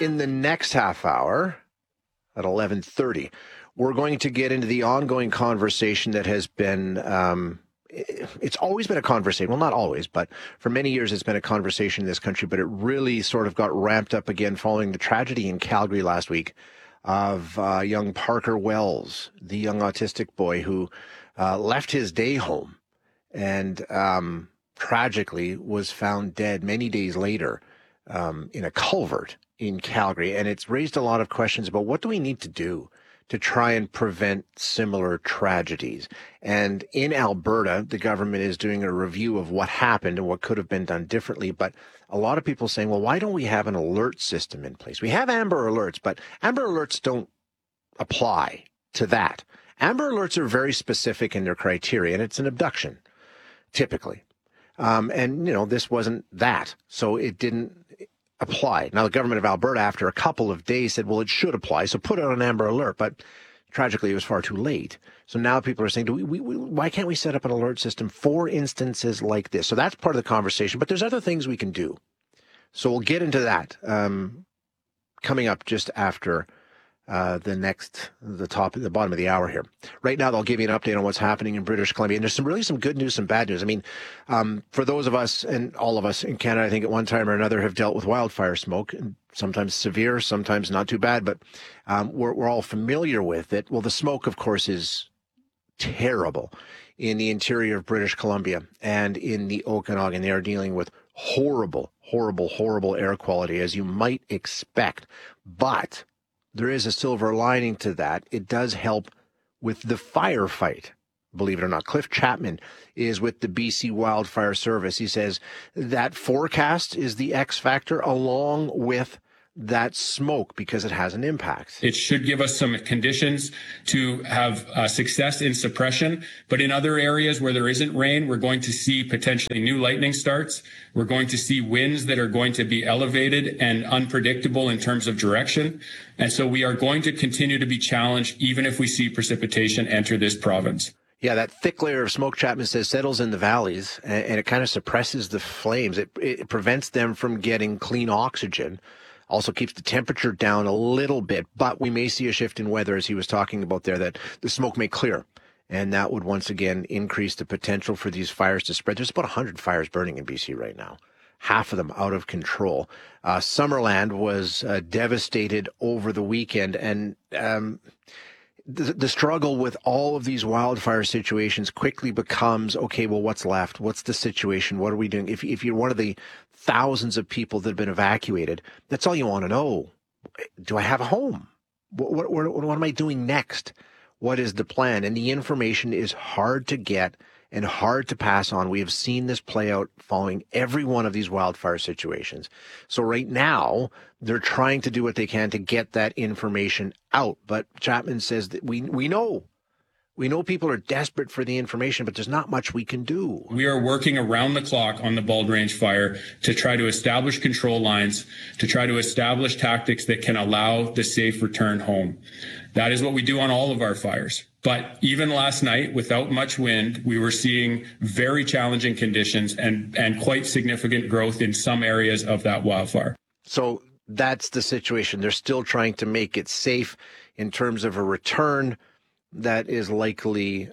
In the next half hour at 11:30, we're going to get into the ongoing conversation that has been, it's always been a conversation. Well, not always, but for many years it's been a conversation in this country, but it really sort of got ramped up again following the tragedy in Calgary last week of young Parker Wells, the young autistic boy who left his day home and tragically was found dead many days later in a culvert in Calgary. And it's raised a lot of questions about what do we need to do to try and prevent similar tragedies. And in Alberta, the government is doing a review of what happened and what could have been done differently. But a lot of people saying, well, why don't we have an alert system in place? We have Amber Alerts, but Amber Alerts don't apply to that. Amber Alerts are very specific in their criteria, and it's an abduction, typically. And, you know, this wasn't that, so it didn't apply. Now, the government of Alberta, after a couple of days, said, well, it should apply, so put it on Amber Alert. But tragically, it was far too late. So now people are saying, why can't we set up an alert system for instances like this? So that's part of the conversation, but there's other things we can do. So we'll get into that coming up just after the bottom of the hour here. Right now, they'll give you an update on what's happening in British Columbia. And there's some good news, some bad news. I mean, for those of us and all of us in Canada, I think at one time or another have dealt with wildfire smoke, and sometimes severe, sometimes not too bad, but we're all familiar with it. Well, the smoke, of course, is terrible in the interior of British Columbia and in the Okanagan. They are dealing with horrible air quality, as you might expect. But there is a silver lining to that. It does help with the firefight, believe it or not. Cliff Chapman is with the BC Wildfire Service. He says that forecast is the X factor along with that smoke because it has an impact. It should give us some conditions to have success in suppression. But in other areas where there isn't rain, we're going to see potentially new lightning starts. We're going to see winds that are going to be elevated and unpredictable in terms of direction. And so we are going to continue to be challenged even if we see precipitation enter this province. Yeah, that thick layer of smoke, Chapman says, settles in the valleys and it kind of suppresses the flames. It prevents them from getting clean oxygen. Also keeps the temperature down a little bit, but we may see a shift in weather, as he was talking about there, that the smoke may clear. And that would once again increase the potential for these fires to spread. There's about 100 fires burning in BC right now, half of them out of control. Summerland was devastated over the weekend, and the struggle with all of these wildfire situations quickly becomes, okay, well, what's left? What's the situation? What are we doing? If you're one of the thousands of people that have been evacuated, that's all you want to know. Do I have a home? What am I doing next? What is the plan? And the information is hard to get and hard to pass on. We have seen this play out following every one of these wildfire situations. So right now, they're trying to do what they can to get that information out. But Chapman says that we know people are desperate for the information, but there's not much we can do. We are working around the clock on the Bald Range fire to try to establish control lines, to try to establish tactics that can allow the safe return home. That is what we do on all of our fires. But even last night, without much wind, we were seeing very challenging conditions and quite significant growth in some areas of that wildfire. So that's the situation. They're still trying to make it safe in terms of a return that is likely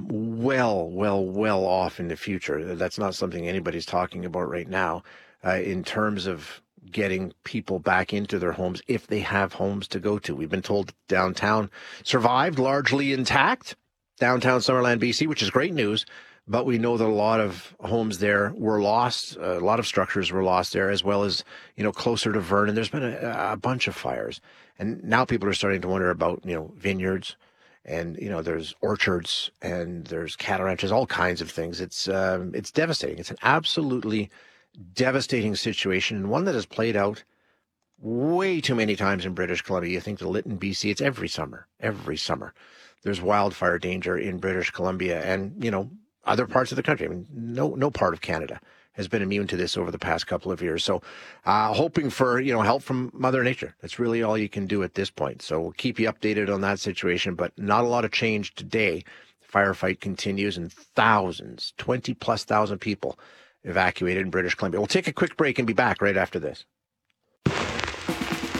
well off in the future. That's not something anybody's talking about right now in terms of getting people back into their homes if they have homes to go to. We've been told downtown survived largely intact, downtown Summerland, BC, which is great news. But we know that a lot of homes there were lost. A lot of structures were lost there, as well as, closer to Vernon. There's been a bunch of fires. And now people are starting to wonder about, vineyards. And, there's orchards and there's cattle ranches, all kinds of things. It's devastating. It's an absolutely devastating situation, and one that has played out way too many times in British Columbia. You think the Lytton, BC, it's every summer. There's wildfire danger in British Columbia and, other parts of the country. I mean, no part of Canada has been immune to this over the past couple of years. So hoping for, help from Mother Nature. That's really all you can do at this point. So we'll keep you updated on that situation, but not a lot of change today. The firefight continues and thousands, 20+ thousand people evacuated in British Columbia. We'll take a quick break and be back right after this.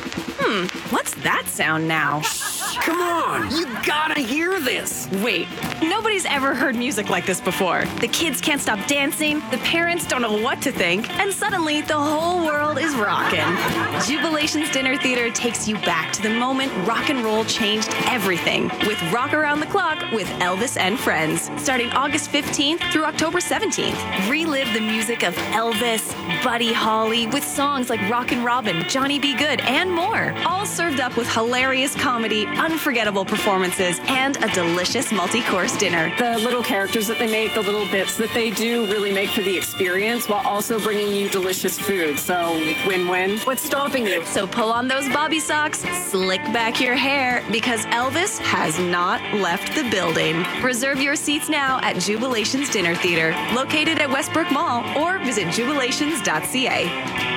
What's that sound now? Come on, you gotta hear this. Wait, nobody's ever heard music like this before. The kids can't stop dancing, the parents don't know what to think, and suddenly the whole world is rocking. Jubilation's Dinner Theater takes you back to the moment rock and roll changed everything with Rock Around the Clock with Elvis and Friends, starting August 15th through October 17th. Relive the music of Elvis, Buddy Holly, with songs like Rockin' Robin, Johnny B. Good, and more. All served up with hilarious comedy, unforgettable performances, and a delicious multi-course dinner. The little characters that they make, the little bits that they do really make for the experience while also bringing you delicious food. So win-win. What's stopping you? So pull on those bobby socks, slick back your hair, because Elvis has not left the building. Reserve your seats now at Jubilation's Dinner Theater, located at Westbrook Mall, or visit jubilations.ca.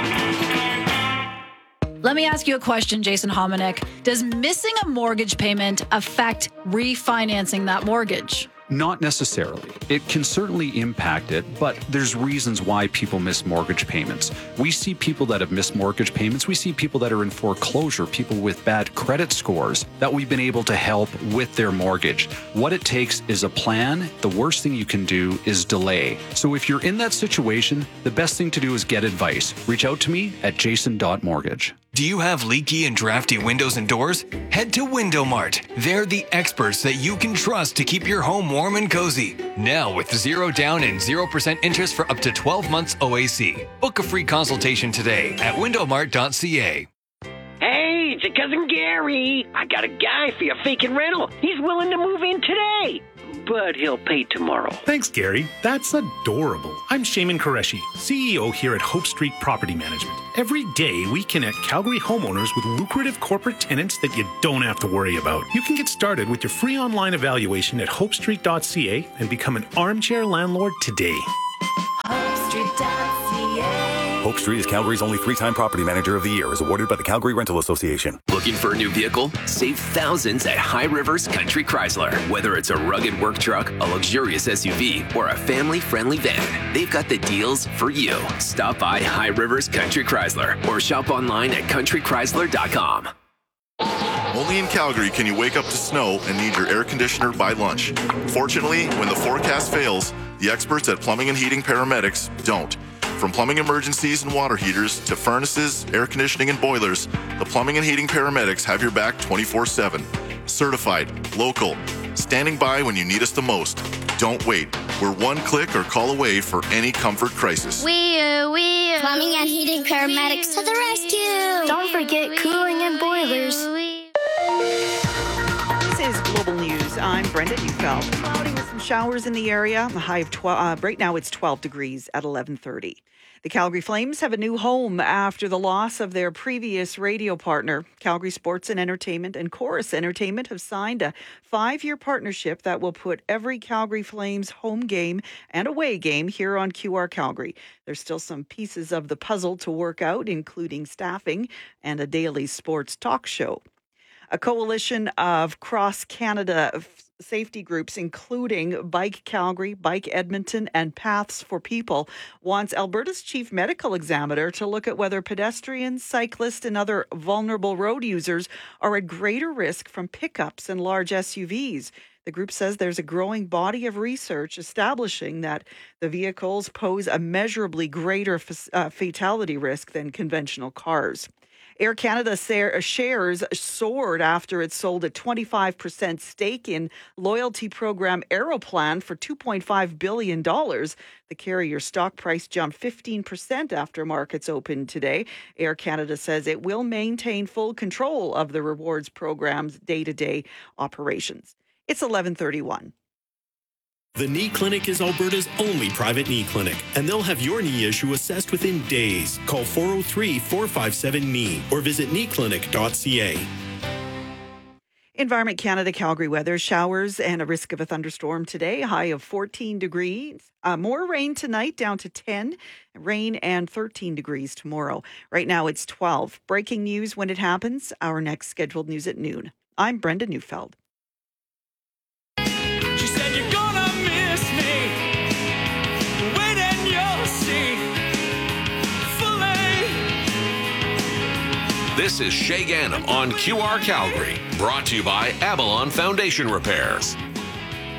Let me ask you a question, Jason Hominick. Does missing a mortgage payment affect refinancing that mortgage? Not necessarily. It can certainly impact it, but there's reasons why people miss mortgage payments. We see people that have missed mortgage payments. We see people that are in foreclosure, people with bad credit scores that we've been able to help with their mortgage. What it takes is a plan. The worst thing you can do is delay. So if you're in that situation, the best thing to do is get advice. Reach out to me at jason.mortgage. Do you have leaky and drafty windows and doors? Head to Window Mart. They're the experts that you can trust to keep your home warm and cozy. Now with 0 down and 0% interest for up to 12 months OAC. Book a free consultation today at windowmart.ca. Hey, it's your cousin Gary. I got a guy for your vacant rental. He's willing to move in today, but he'll pay tomorrow. Thanks, Gary. That's adorable. I'm Shaman Qureshi, CEO here at Hope Street Property Management. Every day, we connect Calgary homeowners with lucrative corporate tenants that you don't have to worry about. You can get started with your free online evaluation at hopestreet.ca and become an armchair landlord today. HopeStreet.ca. Hope Street is Calgary's only 3-time Property Manager of the Year, as awarded by the Calgary Rental Association. Looking for a new vehicle? Save thousands at High Rivers Country Chrysler. Whether it's a rugged work truck, a luxurious SUV, or a family-friendly van, they've got the deals for you. Stop by High Rivers Country Chrysler or shop online at countrychrysler.com. Only in Calgary can you wake up to snow and need your air conditioner by lunch. Fortunately, when the forecast fails, the experts at Plumbing and Heating Paramedics don't. From plumbing emergencies and water heaters to furnaces, air conditioning, and boilers, the Plumbing and Heating Paramedics have your back 24/7. Certified, local, standing by when you need us the most. Don't wait. We're one click or call away for any comfort crisis. Plumbing and Heating Paramedics to the rescue. Don't forget cooling and boilers. This is Global News. I'm Brenda Neufeld. Cloudy with some showers in the area. A high of 12. Right now it's 12 degrees at 11:30. The Calgary Flames have a new home after the loss of their previous radio partner. Calgary Sports and Entertainment and Chorus Entertainment have signed a 5-year partnership that will put every Calgary Flames home game and away game here on QR Calgary. There's still some pieces of the puzzle to work out, including staffing and a daily sports talk show. A coalition of cross-Canada safety groups, including Bike Calgary, Bike Edmonton, and Paths for People, wants Alberta's chief medical examiner to look at whether pedestrians, cyclists, and other vulnerable road users are at greater risk from pickups and large SUVs. The group says there's a growing body of research establishing that the vehicles pose a measurably greater fatality risk than conventional cars. Air Canada shares soared after it sold a 25% stake in loyalty program Aeroplan for $2.5 billion. The carrier stock price jumped 15% after markets opened today. Air Canada says it will maintain full control of the rewards program's day-to-day operations. It's 11:31. The Knee Clinic is Alberta's only private knee clinic, and they'll have your knee issue assessed within days. Call 403-457-KNEE or visit kneeclinic.ca. Environment Canada Calgary weather, showers and a risk of a thunderstorm today, a high of 14 degrees. More rain tonight, down to 10. Rain and 13 degrees tomorrow. Right now it's 12. Breaking news when it happens. Our next scheduled news at noon. I'm Brenda Neufeld. This is Shay Ganem on QR Calgary, brought to you by Avalon Foundation Repairs.